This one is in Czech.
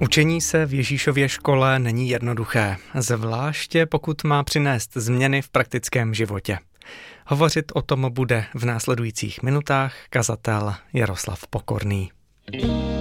Učení se v Ježíšově škole není jednoduché, zvláště pokud má přinést změny v praktickém životě. Hovořit o tom bude v následujících minutách kazatel Jaroslav Pokorný.